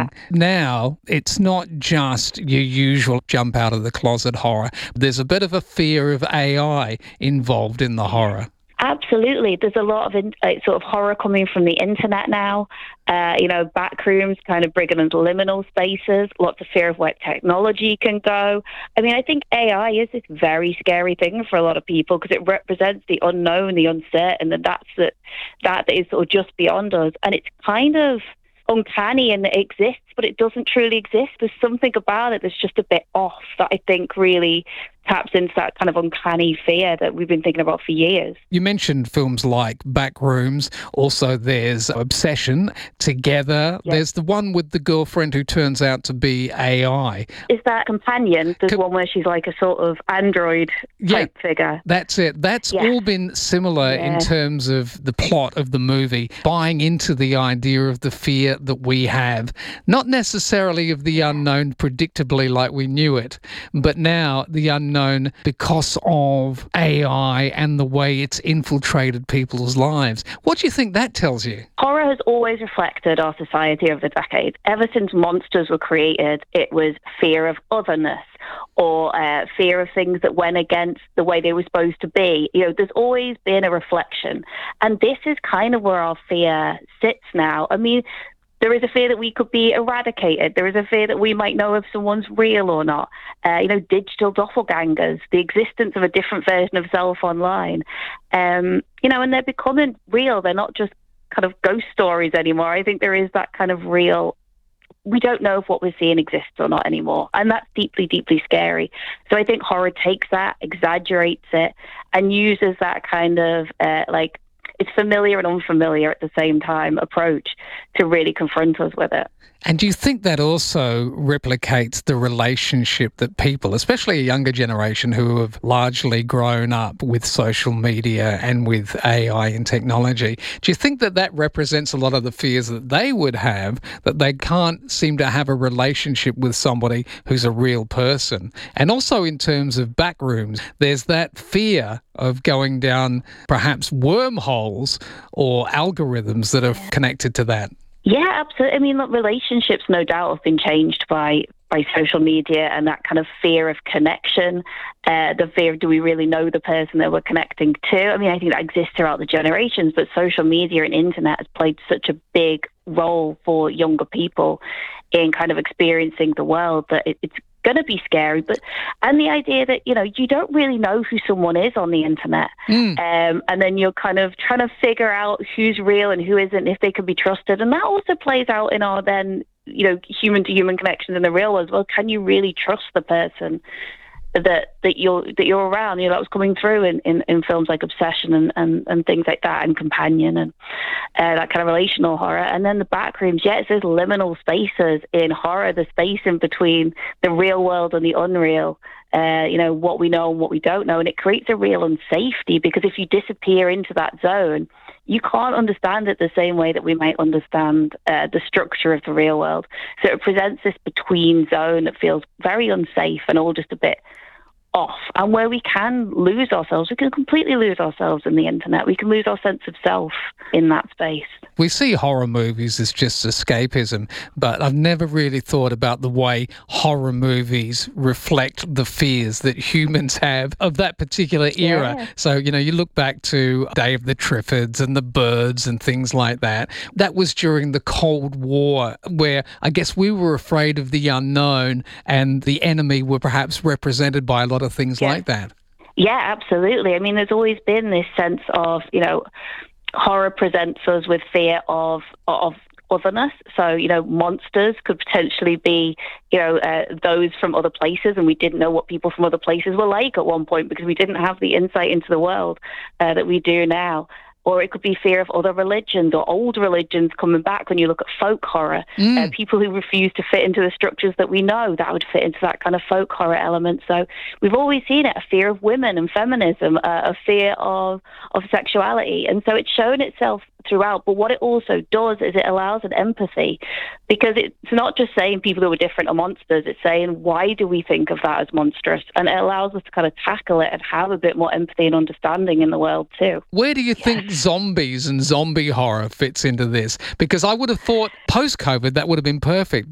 saying now it's not just your usual jump out of the closet horror. There's a bit of a fear of AI involved in the horror. Absolutely. There's a lot of sort of horror coming from the internet now. Back rooms kind of bringing in liminal spaces, lots of fear of where technology can go. I mean, I think AI is this very scary thing for a lot of people because it represents the unknown, the uncertain, and that is sort of just beyond us. And it's kind of uncanny in that it exists, but it doesn't truly exist. There's something about it that's just a bit off that I think really taps into that kind of uncanny fear that we've been thinking about for years. You mentioned films like Backrooms. Also, there's Obsession, Together. Yep. There's the one with the girlfriend who turns out to be AI. Is that Companion? There's one where she's like a sort of android type figure. That's it. That's all been similar in terms of the plot of the movie, buying into the idea of the fear that we have. Not necessarily of the unknown predictably like we knew it, but now the unknown because of AI and the way it's infiltrated people's lives. What do you think that tells you? Horror has always reflected our society over the decades. Ever since monsters were created, it was fear of otherness or fear of things that went against the way they were supposed to be. There's always been a reflection. And this is kind of where our fear sits now. I mean, there is a fear that we could be eradicated. There is a fear that we might know if someone's real or not. Digital doppelgangers, the existence of a different version of self online. And they're becoming real. They're not just kind of ghost stories anymore. I think there is that kind of real, we don't know if what we're seeing exists or not anymore. And that's deeply, deeply scary. So I think horror takes that, exaggerates it, and uses that kind of it's familiar and unfamiliar at the same time approach to really confront us with it. And do you think that also replicates the relationship that people, especially a younger generation who have largely grown up with social media and with AI and technology, do you think that that represents a lot of the fears that they would have, that they can't seem to have a relationship with somebody who's a real person? And also in terms of Backrooms, there's that fear of going down perhaps wormholes or algorithms that are connected to that. Yeah, absolutely. I mean, look, relationships no doubt have been changed by social media and that kind of fear of connection, the fear of do we really know the person that we're connecting to? I mean, I think that exists throughout the generations, but social media and internet has played such a big role for younger people in kind of experiencing the world that it's going to be scary. And the idea that, you don't really know who someone is on the internet. And then you're kind of trying to figure out who's real and who isn't, if they can be trusted. And that also plays out in our then, human to human connections in the real world. Well, can you really trust the person that you're around? That was coming through in films like Obsession and things like that, and Companion and that kind of relational horror. And then the Backrooms, it's those liminal spaces in horror, the space in between the real world and the unreal, what we know and what we don't know. And it creates a real unsafety because if you disappear into that zone, you can't understand it the same way that we might understand the structure of the real world. So it presents this between zone that feels very unsafe and all just a bit off, and where we can lose ourselves. We can completely lose ourselves in the internet. We can lose our sense of self in that space. We see horror movies as just escapism, but I've never really thought about the way horror movies reflect the fears that humans have of that particular era. Yeah. So, you look back to Day of the Triffids and the Birds and things like that. That was during the Cold War, where I guess we were afraid of the unknown and the enemy were perhaps represented by a lot of things like that. Yeah, absolutely. I mean, there's always been this sense of, horror presents us with fear of otherness. So, monsters could potentially be, those from other places, and we didn't know what people from other places were like at one point because we didn't have the insight into the world that we do now. Or it could be fear of other religions or old religions coming back when you look at folk horror. People who refuse to fit into the structures that we know, that would fit into that kind of folk horror element. So we've always seen it, a fear of women and feminism, a fear of sexuality. And so it's shown itself throughout. But what it also does is it allows an empathy, because it's not just saying people who are different are monsters. It's saying, why do we think of that as monstrous? And it allows us to kind of tackle it and have a bit more empathy and understanding in the world too. Where do you think zombies and zombie horror fits into this? Because I would have thought post-COVID that would have been perfect.